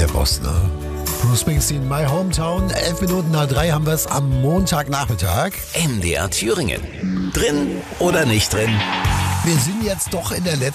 der Boss, ne? Bruce Springsteen, My Hometown. 11 Minuten nach 3 haben wir es am Montagnachmittag. MDR Thüringen. Drin oder nicht drin? Wir sind jetzt doch in der letzten